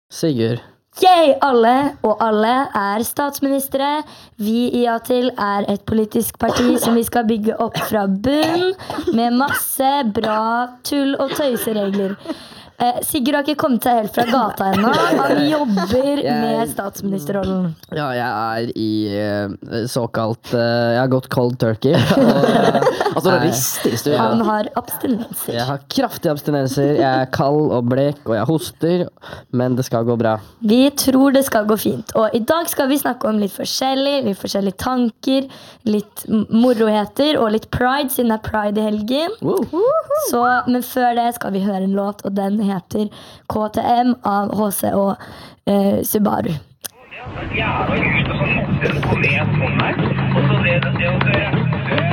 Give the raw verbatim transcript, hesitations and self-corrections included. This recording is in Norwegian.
Sigurd. Yay! Alle og alle er statsministre. Vi i Ja til er et politisk parti som vi skal bygge opp fra bunn med masse bra tull- og tøyseregler. Eh, Sigurd har ikke kommet seg helt fra gata ennå. Han jobber med statsministerrollen. Ja, jeg er i uh, såkalt uh, Jeg har gått cold turkey. Og, altså, det rister i studiet. Han har abstinenser. Jeg har kraftige abstinenser. Jeg er kald og blek, og jeg hoster. Men det skal gå bra. Vi tror det skal gå fint. Og i dag skal vi snakke om litt forskjellig, litt forskjellige tanker, litt moroheter og litt pride, siden det er pride i helgen. Uh. Så, men før det skal vi høre en låt, og den heter K T M av H C og eh, Subaru. Jævla gutt og sånn måtte den komme i en sånn her. Og så det, det, det, det,